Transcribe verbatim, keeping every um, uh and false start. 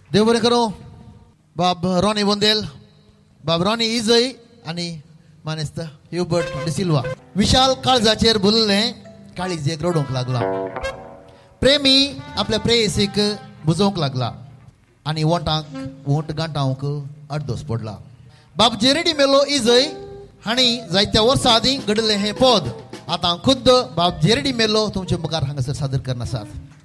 देव बरें करूं. बाब रॉनी बोंदेल, बाब रॉनी इजय आनी मानेस्त ह्युबर्ट डिसिल्वा. विशाल काळजाचेर भुललें काळीजेक रडोवंक लागला. प्रेमी आपल्या प्रेयसीक बुजोवंक लागला आनी वोंटांक वोंट गांठावंक अर्दोस पडला. बाब जेरेडी मेलो इजय हांणी जायत्या वर्सां आदीं घडलें हें पद आतां खुद्द बाब जेरेडी मेलो तुमचे मुखार हांगासर सादर करनासात.